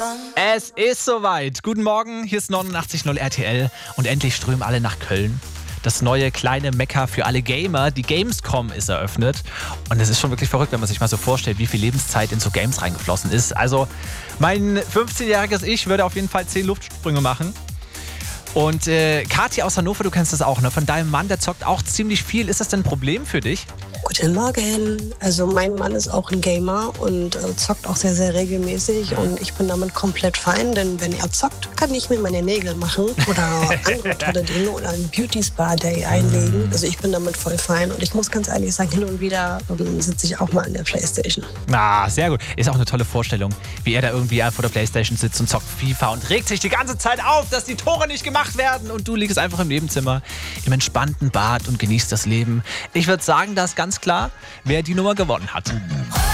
Es ist soweit. Guten Morgen, hier ist 89.0 RTL und endlich strömen alle nach Köln. Das neue kleine Mekka für alle Gamer, die Gamescom, ist eröffnet. Und es ist schon wirklich verrückt, wenn man sich mal so vorstellt, wie viel Lebenszeit in so Games reingeflossen ist. Also mein 15-jähriges Ich würde auf jeden Fall 10 Luftsprünge machen. Und Kathi aus Hannover, du kennst das auch, ne? Von deinem Mann, der zockt auch ziemlich viel. Ist das denn ein Problem für dich? Guten Morgen. Also mein Mann ist auch ein Gamer und zockt auch sehr, sehr regelmäßig. Und ich bin damit komplett fein, denn wenn er zockt, kann ich mir meine Nägel machen oder andere tolle Dinge oder einen Beauty-Spa-Day einlegen. Also ich bin damit voll fein. Und ich muss ganz ehrlich sagen, hin und wieder sitze ich auch mal an der Playstation. Sehr gut. Ist auch eine tolle Vorstellung, wie er da irgendwie vor der Playstation sitzt und zockt FIFA und regt sich die ganze Zeit auf, dass die Tore nicht gemacht werden. Und du liegst einfach im Nebenzimmer, im entspannten Bad und genießt das Leben. Ich würde sagen, das ist ganz klar, wer die Nummer gewonnen hat.